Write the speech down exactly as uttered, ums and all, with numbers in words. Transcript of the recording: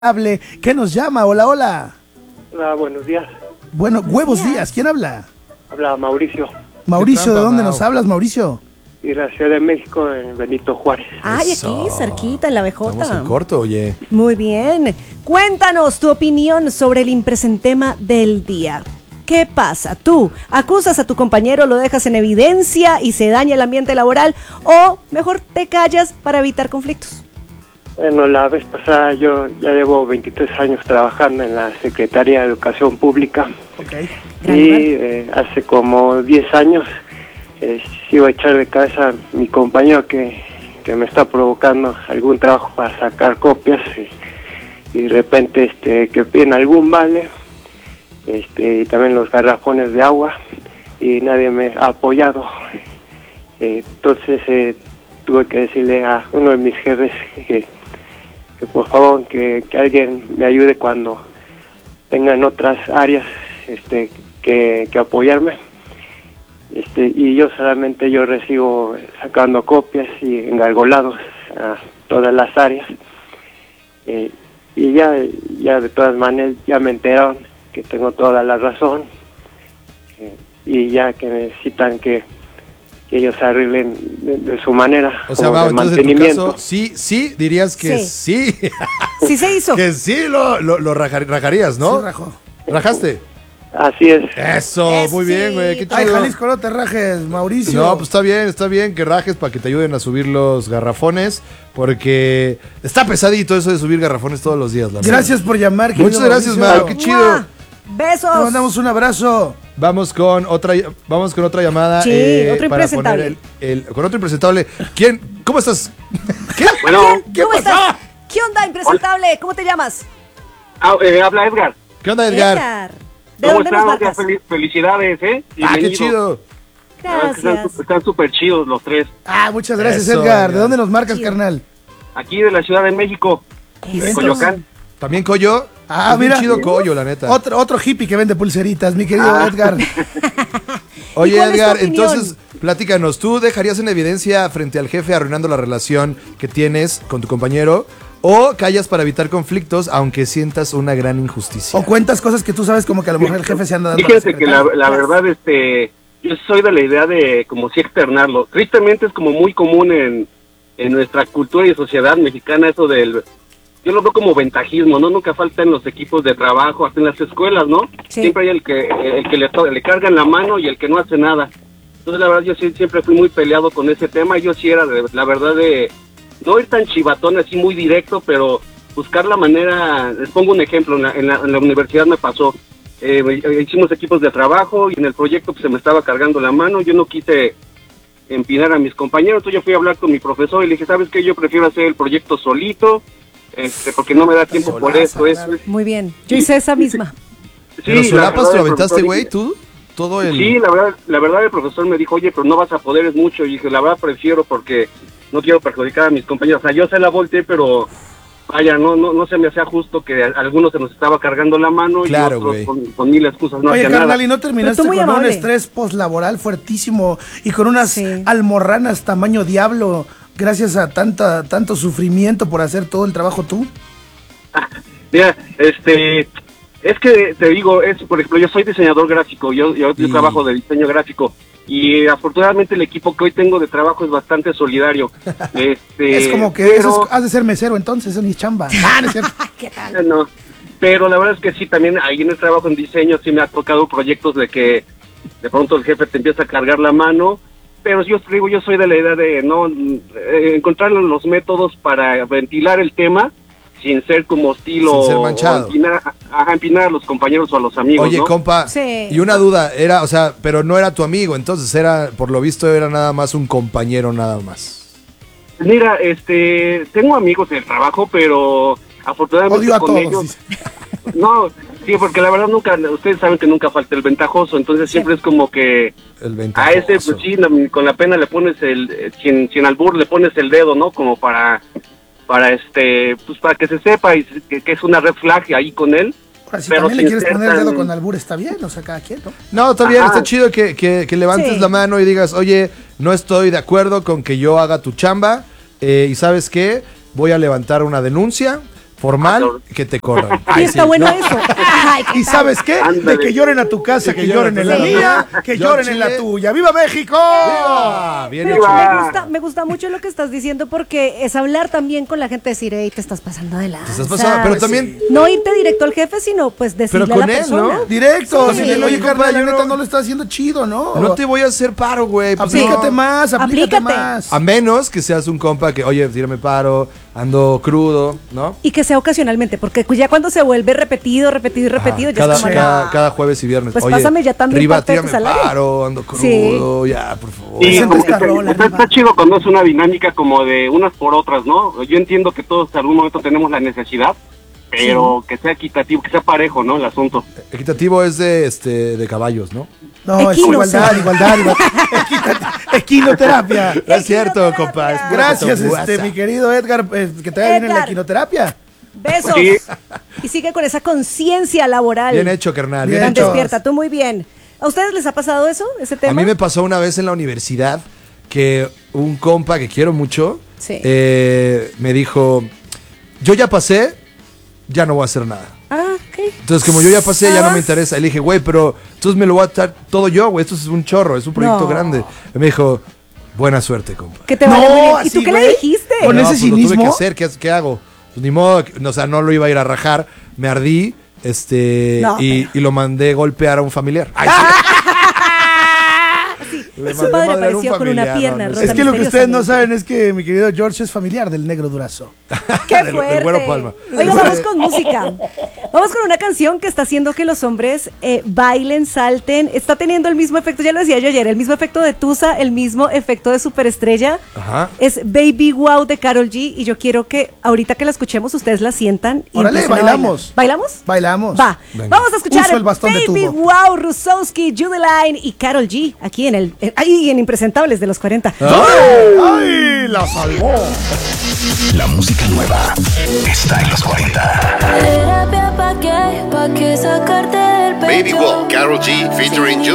Hable, ¿qué nos llama? Hola, hola. Hola, buenos días. Bueno, huevos días. ¿Quién habla? Habla Mauricio. Mauricio, ¿de dónde nos hablas, Mauricio? Y de la Ciudad de México, en Benito Juárez. Ay, Eso. aquí, cerquita, en la B J. Estamos en corto, oye. Muy bien. Cuéntanos tu opinión sobre el impresentema del día. ¿Qué pasa? ¿Tú acusas a tu compañero, lo dejas en evidencia y se daña el ambiente laboral? ¿O mejor te callas para evitar conflictos? Bueno, la vez pasada yo ya llevo veintitrés años trabajando en la Secretaría de Educación Pública. Ok. Y eh, hace como diez años eh, sí iba a echar de cabeza a mi compañero que, que me está provocando algún trabajo para sacar copias. Y, y de repente este que piden algún vale, este y también los garrafones de agua, y nadie me ha apoyado. Eh, entonces eh, tuve que decirle a uno de mis jefes que, que por favor que, que alguien me ayude cuando tengan otras áreas este que, que apoyarme, este y yo solamente yo recibo sacando copias y engargolados a todas las áreas, eh, y ya ya de todas maneras ya me enteraron que tengo toda la razón, eh, y ya que necesitan que que ellos arreglen de, de su manera. O sea, como Mau, de entonces en tu mantenimiento. caso, sí, sí, dirías que sí. Sí. Sí se hizo. Que sí lo, lo, lo rajar- rajarías, ¿no? Sí, rajó. ¿Rajaste? Así es. Eso, Eso muy sí. bien, güey, qué Ay, chido. Jalisco, no te rajes, Mauricio. No, pues está bien, está bien que rajes para que te ayuden a subir los garrafones, porque está pesadito eso de subir garrafones todos los días, la verdad. Gracias por llamar, querido Muchas gracias, Mauricio. Mau, qué chido. ¡Mua! Besos. Te mandamos un abrazo. Vamos con otra, vamos con otra llamada. Sí, eh, otro para impresentable. poner el- el- con otro impresentable. ¿Quién? ¿Cómo estás? ¿Qué? Bueno, ¿Qué ¿Cómo pasó? estás? ¿Qué onda, impresentable? ¿Cómo te llamas? ah, eh, habla Edgar. ¿Qué onda, Edgar? ¿De ¿Cómo dónde nos están? marcas? Fel- Felicidades, ¿eh? Ah, qué Bienvenido. chido. La verdad es que Están Gracias. su- Están súper chidos los tres. Ah, muchas gracias, Eso, Edgar. ¿De Edgar. dónde nos marcas, Chido. carnal? Aquí de la Ciudad de México, de Eso. Coyoacán. ¿También Coyo? Ah, Es bien mira. chido Coyo, la neta. Otro, otro hippie que vende pulseritas, mi querido Ah. Edgar. Oye, ¿Y cuál es tu Edgar, opinión? entonces, platícanos, ¿tú dejarías en evidencia frente al jefe arruinando la relación que tienes con tu compañero o callas para evitar conflictos aunque sientas una gran injusticia? O cuentas cosas que tú sabes como que a lo mejor el jefe se anda dando. a la Fíjense que la, secretaria. la verdad, este, yo soy de la idea de como si externarlo. Tristemente es como muy común en, en nuestra cultura y sociedad mexicana eso del... Yo lo veo como ventajismo, ¿no? Nunca falta en los equipos de trabajo, hasta en las escuelas, ¿no? Sí. Siempre hay el que el que le, to- le cargan la mano y el que no hace nada. Entonces, la verdad, yo sí, siempre fui muy peleado con ese tema. Yo sí era, de, la verdad, de no ir tan chivatón, así muy directo, pero buscar la manera... Les pongo un ejemplo, en la, en la, en la universidad me pasó. Eh, eh, hicimos equipos de trabajo y en el proyecto pues, se me estaba cargando la mano. Yo no quise empinar a mis compañeros, entonces yo fui a hablar con mi profesor y le dije, ¿sabes qué? Yo prefiero hacer el proyecto solito, este, porque no me da tiempo por eso, eso. Muy bien. Yo hice esa misma. Sí, ¿Pero la solapas verdad, te lo el aventaste, profesor güey, dije- tú? Todo el... Sí, la verdad, la verdad el profesor me dijo, oye, pero no vas a poder, es mucho. Y dije, la verdad prefiero porque no quiero perjudicar a mis compañeros. O sea, yo se la volteé, pero vaya, no no no se me hacía justo que a algunos se nos estaba cargando la mano Claro, y otros güey. con, con mil excusas no Oye, hacían carnal, nada. ¿y no terminaste Pero tú muy con un amable. estrés postlaboral fuertísimo y con unas Sí. almorranas tamaño diablo gracias a tanta tanto sufrimiento por hacer todo el trabajo tú? Mira, este, es que te digo, es por ejemplo, yo soy diseñador gráfico, yo, yo, yo Y- trabajo de diseño gráfico y afortunadamente el equipo que hoy tengo de trabajo es bastante solidario. Este, es como que pero- eso es- has de ser mesero entonces, es mi chamba. Ah, no es cierto. ¿Qué tal? No, pero la verdad es que sí, también ahí en el trabajo en diseño sí me ha tocado proyectos de que de pronto el jefe te empieza a cargar la mano, pero yo te digo, yo soy de la idea de no eh, encontrar los métodos para ventilar el tema sin ser como hostil Sin o, ser manchado. o empinar, ajá, empinar a los compañeros o a los amigos, Oye, ¿no? compa, Sí. y una duda, era, o sea, pero no era tu amigo, entonces era, por lo visto, era nada más un compañero nada más. Mira, este, tengo amigos en el trabajo, pero afortunadamente Odio a con todos. ellos... dice. No, sí, porque la verdad nunca, ustedes saben que nunca falta el ventajoso, entonces siempre es como que El a ventajoso. ese, pues sí, la- con la pena le pones el, eh, sin, sin albur le pones el dedo, ¿no? Como para, para este, pues para que se sepa y se- que, que es una red flag ahí con él. Ahora, si Pero también le sin quieres ser poner el dedo tan- con albur está bien, o sea, cada quien, ¿no? No, está bien, Ajá. está chido que, que, que levantes Sí. la mano y digas, oye, no estoy de acuerdo con que yo haga tu chamba, eh, y ¿sabes qué? Voy a levantar una denuncia, formal, que te corran. Y Ay, está sí, bueno no. eso. Ay, ¿qué ¿Y tal? sabes qué? De Ándale. que lloren a tu casa, que, Que lloren en la lloren. mía, que Yo lloren en la Chile. tuya. ¡Viva México! ¡Viva! Bien ¡Viva! hecho. Me gusta, me gusta mucho lo que estás diciendo porque es hablar también con la gente, decir, hey, te estás pasando de la. Te estás pasando, pero también... No irte directo al jefe, sino pues decirle Pero con a la él, persona. ¿no? Directo, Sí. si le oye, Compa, carnal, la yo no- neta no lo está haciendo chido, ¿no? No te voy a hacer paro, güey. Pues Aplícate no. más, aplícate, Aplícate. más. A menos que seas un compa que, oye, tírame paro, ando crudo, ¿no? Y que sea ocasionalmente, porque ya cuando se vuelve repetido, repetido y repetido, Ajá, ya cada, es como, cada, no. cada jueves y viernes. Pues Oye, pásame ya también Riva, parte de tu tírame salario. paro, ando Sí. crudo, ya, por favor. Sí, Presenta como que esta está, rola, está- arriba. está chido cuando es una dinámica como de unas por otras, ¿no? Yo entiendo que todos en algún momento tenemos la necesidad, pero que sea equitativo, que sea parejo, ¿no? El asunto. Equitativo es de, este, de caballos, ¿no? No, es Equino, igualdad, sí. igualdad, igualdad. Equita- Equinoterapia. No es cierto, compa. es pura Gracias, cotobuaza. este, mi querido Edgar, eh, que te vaya bien en la Edgar. equinoterapia. Besos. Sí. Y sigue con esa conciencia laboral. Bien hecho, carnal. Bien, Bien Tan hecho. hecho. despierta, tú muy bien. ¿A ustedes les ha pasado eso, ese tema? A mí me pasó una vez en la universidad que un compa que quiero mucho Sí. eh, me dijo, yo ya pasé, ya no voy a hacer nada. Ah, ok. Entonces, como yo ya pasé, ya no Ah. me interesa. Y le dije, güey, pero entonces me lo voy a estar todo yo, güey. Esto es un chorro, es un proyecto No. grande. Y me dijo, buena suerte, compa. Que te vaya No, muy bien. ¿Y así, tú qué güey. le dijiste? Con No, ese pues lo tuve cinismo. que hacer, ¿qué, qué hago? Pues ni modo, que- o sea, no lo iba a ir a rajar. Me ardí, este, No. y, y lo mandé golpear a un familiar. Ay, Sí, Le su mandé padre madrear un apareció con una familiar, pierna no, no rota Es que lo que ustedes no misteriosamente. saben es que mi querido George es familiar del negro Durazo. ¡Qué Del- del fuerte! Güero Palma. Oiga, vamos con música. Vamos con una canción que está haciendo que los hombres eh, bailen, salten. Está teniendo el mismo efecto, ya lo decía yo ayer, el mismo efecto de Tusa, el mismo efecto de Superestrella. Ajá. Es Baby Wow de Karol G. Y yo quiero que ahorita que la escuchemos, ustedes la sientan. Y Órale, empiecen a bailamos. bailar. ¿Bailamos? Bailamos. Va. Venga. Vamos a escuchar Uso el bastón de Baby tubo. Wow, Rusowski, Judy Line y Karol G. Aquí en el. eh, ahí en Impresentables de los cuarenta. ¡Ay! ¡La salvó! La música nueva está en los cuarenta. Terapia pa' qué, pa' qué sacarte del pecho. Baby Walk, Karol G featuring